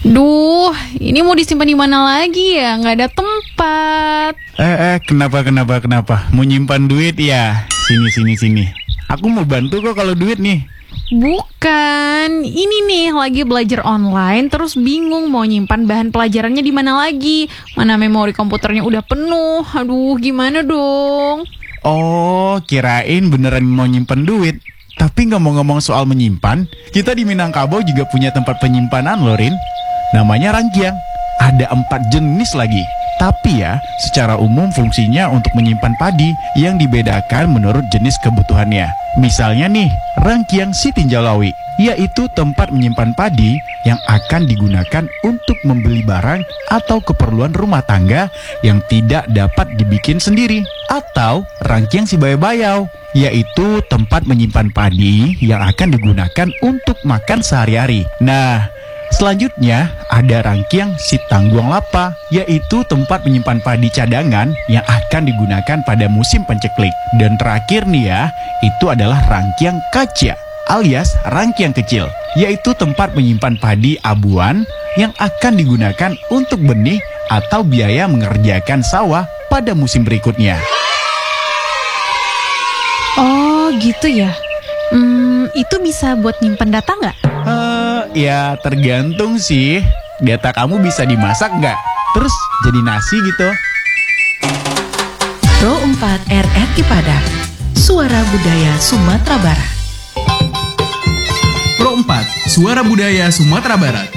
Duh, ini mau disimpan di mana lagi ya? Nggak ada tempat. Kenapa? Mau nyimpan duit ya? Sini. Aku mau bantu kok kalau duit nih. Bukan, ini nih lagi belajar online terus bingung mau nyimpan bahan pelajarannya di mana lagi. Mana memori komputernya udah penuh. Aduh, gimana dong? Oh, kirain beneran mau nyimpan duit. Tapi ngomong-ngomong soal menyimpan, kita di Minangkabau juga punya tempat penyimpanan loh, Rin. Namanya Rangkiang. Ada 4 jenis lagi. Tapi ya, secara umum fungsinya untuk menyimpan padi yang dibedakan menurut jenis kebutuhannya. Misalnya nih, Rangkiang Sitinjalawi, yaitu tempat menyimpan padi yang akan digunakan untuk membeli barang atau keperluan rumah tangga yang tidak dapat dibikin sendiri. Atau Rangkiang Sibayau, yaitu tempat menyimpan padi yang akan digunakan untuk makan sehari-hari. Nah, selanjutnya ada Rangkiang Sitangguang Lapa, yaitu tempat menyimpan padi cadangan yang akan digunakan pada musim penceklik. Dan terakhir nih ya, itu adalah Rangkiang Kacia alias Rangkiang Kecil, yaitu tempat menyimpan padi abuan yang akan digunakan untuk benih atau biaya mengerjakan sawah pada musim berikutnya. Oh, gitu ya. Itu bisa buat nyimpen data nggak? Ya tergantung sih. Data kamu bisa dimasak nggak? Terus jadi nasi gitu. Pro 4 RRI Padang, Suara Budaya Sumatera Barat. Pro 4, Suara Budaya Sumatera Barat.